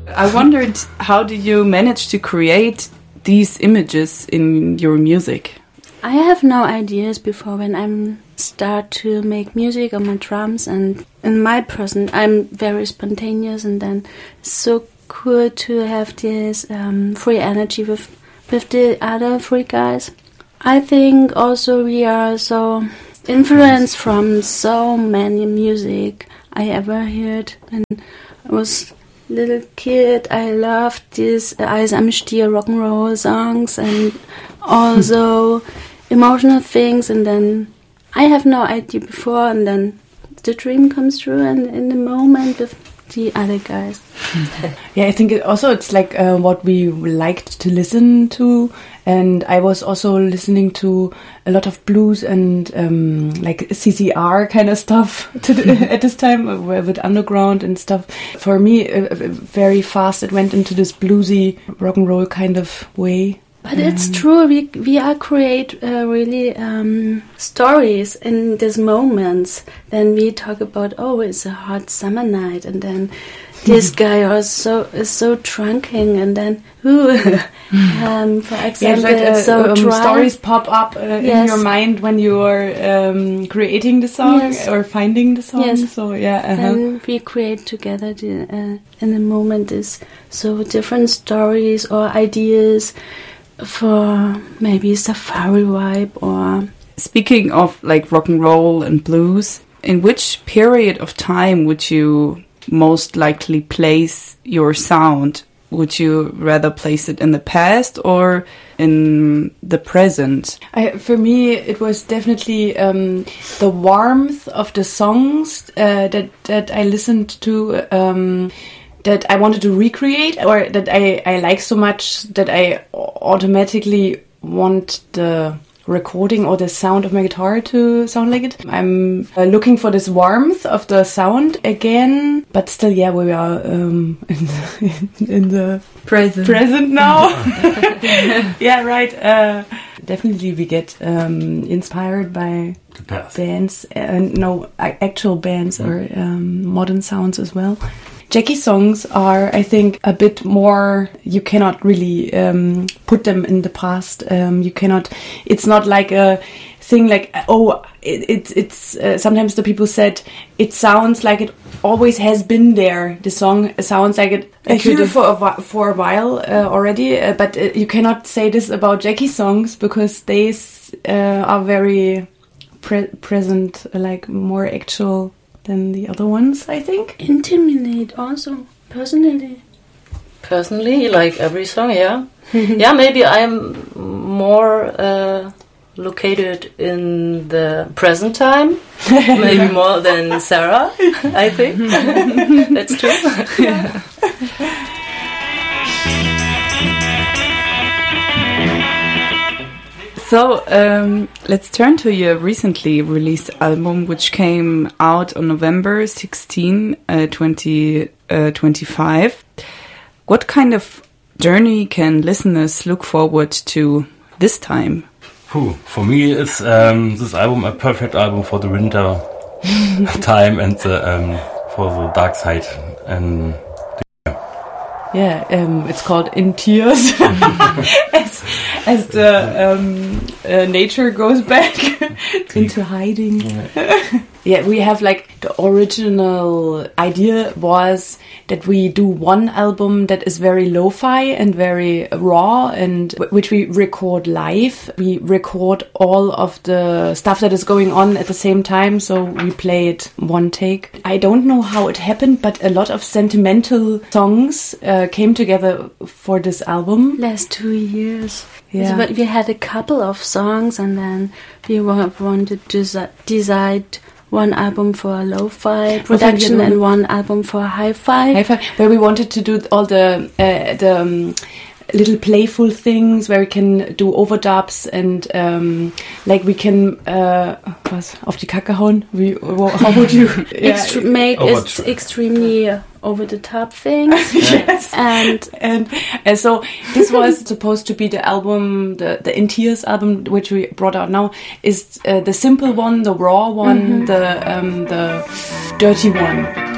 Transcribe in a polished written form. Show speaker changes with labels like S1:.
S1: I wondered, how do you manage to create these images in your music?
S2: I have no ideas before when I start to make music on my drums, and in my person I'm very spontaneous, and then it's so cool to have this free energy with the other three guys. I think also we are so influenced from so many music I ever heard. When I was a little kid, I loved these Eis am Stier rock and roll songs and also emotional things, and then I have no idea before, and then the dream comes true, and in the moment with the other guys.
S3: Yeah, I think it's like what we liked to listen to, and I was also listening to a lot of blues and like CCR kind of stuff at this time with underground and stuff. For me, very fast it went into this bluesy rock and roll kind of way.
S2: But it's true, we are create really stories in these moments. Then we talk about, oh, it's a hot summer night, and then this guy is so drunken, and then for example, it's so dry.
S3: Stories pop up in your mind when you are creating the song or finding the song.
S2: Yes.
S3: So yeah,
S2: then we create together in the moment is so different stories or ideas for maybe safari vibe. Or
S1: speaking of like rock and roll and blues, in which period of time would you most likely place your sound? Would you rather place it in the past or in the present?
S3: For me, it was definitely the warmth of the songs that I listened to, that I wanted to recreate, or that I like so much that I automatically want the recording or the sound of my guitar to sound like it. I'm looking for this warmth of the sound again, but still, yeah, we are in the present now. Yeah, right. Definitely we get inspired by bands, actual bands or modern sounds as well. Jackie songs are, I think, a bit more, you cannot really put them in the past. You cannot, it's not like a thing like, it's sometimes the people said, it sounds like it always has been there. The song sounds like it here for a while already, but you cannot say this about Jackie songs because they are very present, like more actual than the other ones, I think.
S2: Intimate also, personally.
S4: Personally, like every song, yeah. Yeah, maybe I'm more located in the present time, maybe more than Sarah, I think. That's true. Yeah.
S1: So let's turn to your recently released album, which came out on November 16, 2025. What kind of journey can listeners look forward to this time?
S5: For me, it's this album a perfect album for the winter time and for the dark side. And
S3: yeah, it's called In Tears, as the nature goes back into hiding. Yeah, we have like the original idea was that we do one album that is very lo-fi and very raw, and which we record live. We record all of the stuff that is going on at the same time, so we play it one take. I don't know how it happened, but a lot of sentimental songs came together for this album.
S2: Last 2 years.
S3: Yeah.
S2: But we had a couple of songs, and then we wanted to decide one album for lo-fi production and one album for hi-fi.
S3: Hi-fi, where we wanted to do all the little playful things, where we can do overdubs and like we can was auf die Kacke hauen. How would you
S2: make it extremely over the top things?
S3: Yes, and so this was supposed to be the album, the In Tears album, which we brought out now, is the simple one, the raw one, the dirty one.